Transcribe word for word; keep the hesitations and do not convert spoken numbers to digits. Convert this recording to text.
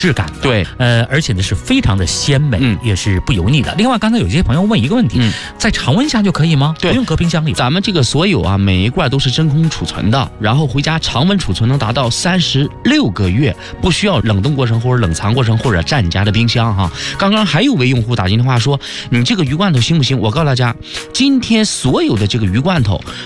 质感的， 对， 呃，而且呢是非常的鲜美， 嗯、 也是不油腻的。另外，刚才有些朋友问一个问题，嗯、在常温下就可以吗？ 对， 不用搁冰箱里。 咱们这个所有啊，每一罐都是真空储存的，然后回家常温储存能达到三十六个月，不需要冷冻过程或者冷藏过程或者占你家的冰箱哈。刚刚还有位用户打进电话说，你这个鱼罐头行不行？我告诉大家，今天所有的这个鱼罐头